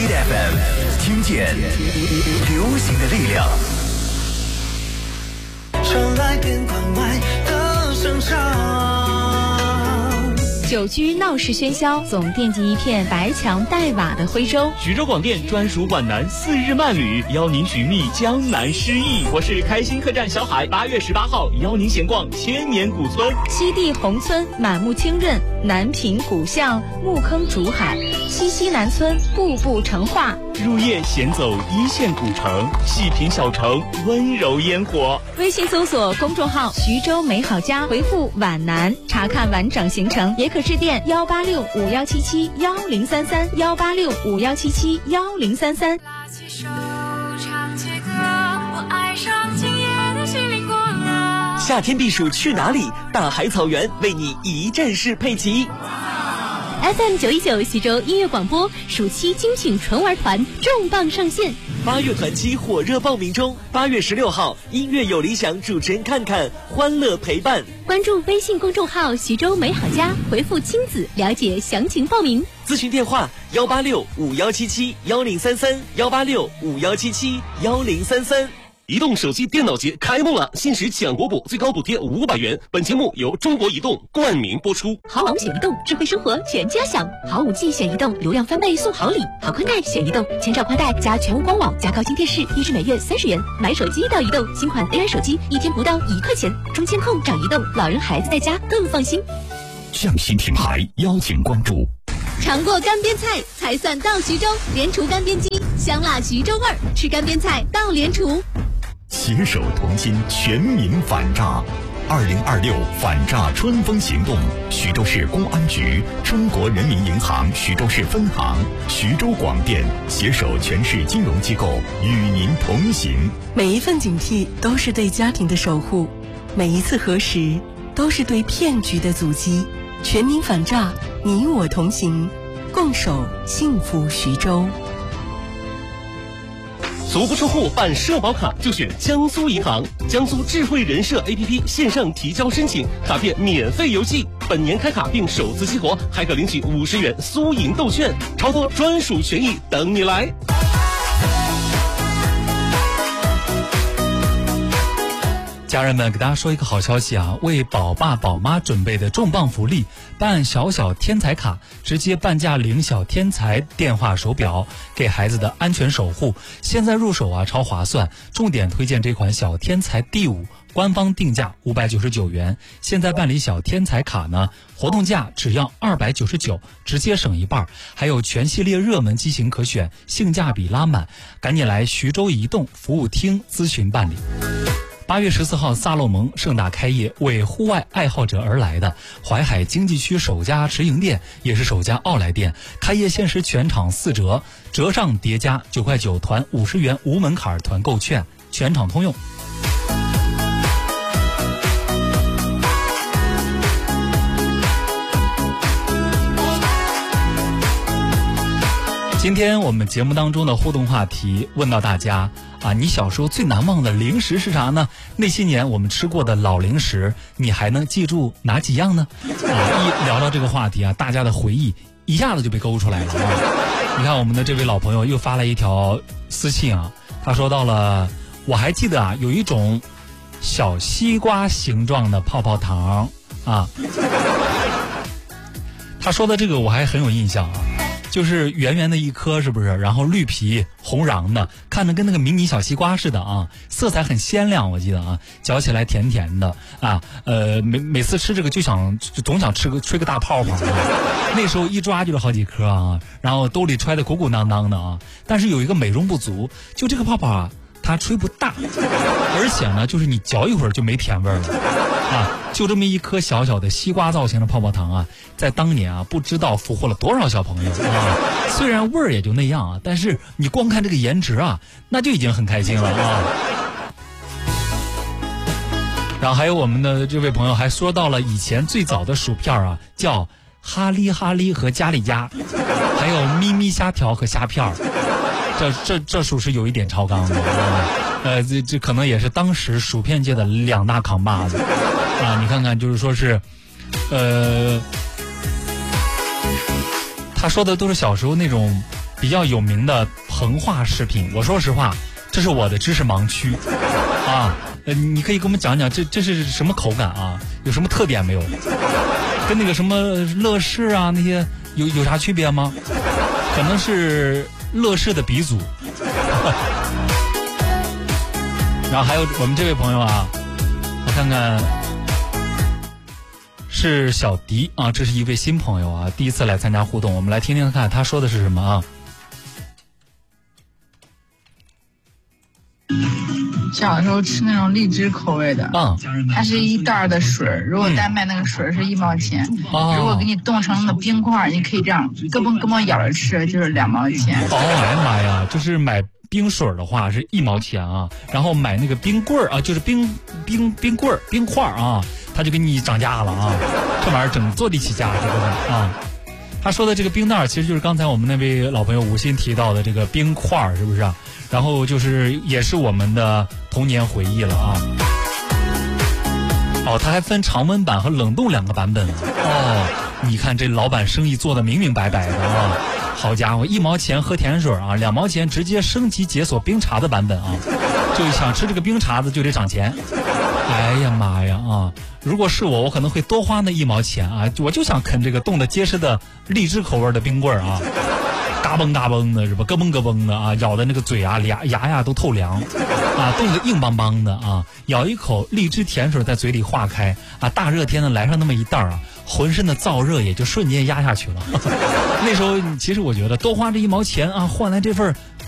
Hit FM， 听见流行的力量。 传来电关外的声响， 久居闹市喧嚣，总惦记一片白墙黛瓦的徽州。 徐州广电专属皖南4日漫旅，邀您寻觅江南诗意。我是开心客栈小海，8月18号邀您闲逛千年古村。 西递宏村满目清润，南品古巷木坑竹海，西南村步步成画。 入夜闲走一线古城，细品小城温柔烟火。 微信搜索公众号徐州美好家，回复皖南查看完整行程，也可致电18651771033，18651771033。 拉起手唱起歌，我爱上今夜的心灵过了。 夏天避暑去哪里？大海草原为你一站式配齐。 FM 919徐州音乐广播暑期精品纯玩团重磅上线 ，8月团期火热报名中，8月16号音乐有理想主持人看看，欢乐陪伴。 关注微信公众号徐州美好家，回复亲子了解详情报名。 咨询电话18651771033，18651771033。 移动手机电脑节开幕了，限时抢国补，最高补贴500元。本节目由中国移动冠名播出。 好网选移动，智慧生活全家享。好5G选移动，流量翻倍送好礼。好宽带选移动，千兆宽带加全屋光网加高清电视，1支每月30元。买手机到移动，新款 AI 手机1天不到1块钱。中监控找移动，老人孩子在家更放心。 匠心品牌邀请关注。 尝过干煸菜才算到徐州，联厨干煸机，香辣徐州味儿，吃干煸菜到联厨。 携手同心，全民反诈。2026反诈春风行动，徐州市公安局、中国人民银行徐州市分行、徐州广电携手全市金融机构与您同行。 每一份警惕都是对家庭的守护，每一次核实都是对骗局的阻击。全民反诈，你我同行，共守幸福徐州。 足不出户办社保卡就选江苏银行，江苏智慧人社 APP 线上提交申请，卡片免费邮寄，本年开卡并首次激活，还可领取50元苏银豆券，超多专属权益等你来。 家人们，给大家说一个好消息啊！为宝爸宝妈准备的重磅福利，办小小天才卡，直接半价领小天才电话手表，给孩子的安全守护。现在入手啊，超划算！重点推荐这款小天才第5，官方定价599元。现在办理小天才卡呢，活动价只要299，直接省一半，还有全系列热门机型可选，性价比拉满。赶紧来徐州移动服务厅咨询办理。8月14号，萨洛蒙盛大开业，为户外爱好者而来的淮海经济区首家直营店，也是首家奥莱店。开业限时全场4折，折上叠加9块9团50元无门槛团购券，全场通用。今天我们节目当中的互动话题问到大家啊，你小时候最难忘的零食是啥呢？那些年我们吃过的老零食，你还能记住哪几样呢？一聊到这个话题啊，大家的回忆一下子就被勾出来了啊！你看我们的这位老朋友又发了一条私信啊，他说到了，我还记得啊，有一种小西瓜形状的泡泡糖啊，他说的这个我还很有印象啊。就是圆圆的一颗，是不是？然后绿皮红瓤的，看着跟那个迷你小西瓜似的啊，色彩很鲜亮，我记得啊，嚼起来甜甜的啊。每次吃这个总想吹个大泡泡啊。那时候一抓就是好几颗啊，然后兜里揣的鼓鼓囊囊的啊。但是有一个美中不足，就这个泡泡啊，它吹不大，而且呢，就是你嚼一会儿就没甜味了啊。就这么一颗小小的西瓜造型的泡泡糖啊，在当年啊，不知道俘获了多少小朋友啊。虽然味儿也就那样啊，但是你光看这个颜值啊，那就已经很开心了啊。然后还有我们的这位朋友还说到了以前最早的薯片啊，叫哈利哈利和加利加，还有咪咪虾条和虾片儿。这属是有一点超纲的啊。这可能也是当时薯片界的2大扛把子啊！你看看，就是说是，他说的都是小时候那种比较有名的膨化食品。我说实话，这是我的知识盲区啊。你可以给我们讲讲这是什么口感啊？有什么特点没有？跟那个什么乐事啊那些有啥区别吗？可能是乐事的鼻祖。然后还有我们这位朋友啊，我看看是小迪啊，这是一位新朋友啊，第一次来参加互动，我们来听听看他说的是什么啊。 小的时候吃那种荔枝口味的，它是一袋的水，如果单卖那个水是1毛钱，如果给你冻成的冰块，你可以这样咯嘣咯嘣咬着吃，就是2毛钱。 哎呀妈呀，就是买冰水的话是1毛钱啊，然后买那个冰棍儿啊，就是冰棍儿冰块啊，他就给你涨价了啊，这玩意儿整坐地起价这个啊。他说的这个冰袋其实就是刚才我们那位老朋友吴昕提到的这个冰块，是不是啊？然后就是也是我们的童年回忆了啊。哦，它还分常温版和冷冻2个版本哦。你看这老板生意做得明明白白的啊。好家伙，1毛钱喝甜水啊，2毛钱直接升级解锁冰茶的版本啊。就想吃这个冰茶的就得涨钱。哎呀妈呀啊！如果是我可能会多花那1毛钱啊，我就想啃这个冻得结实的荔枝口味的冰棍啊，嘎嘣嘎嘣的是吧？咯嘣咯嘣的啊，咬的那个嘴啊牙呀都透凉啊，冻得硬邦邦的啊，咬一口荔枝甜水在嘴里化开啊，大热天的来上那么一袋啊，浑身的燥热也就瞬间压下去了。那时候其实我觉得多花这1毛钱啊，换来这份